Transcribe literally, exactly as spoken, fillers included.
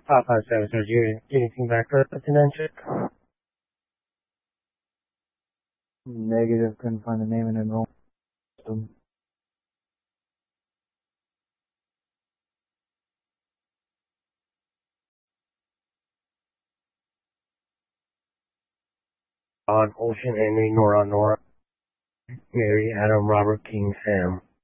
five five seven, sir. Do you get anything back for the ten check? Negative, couldn't find the name and enrollment system. On Ocean, Henry, Nora, Nora, Mary, Adam, Robert, King, Sam.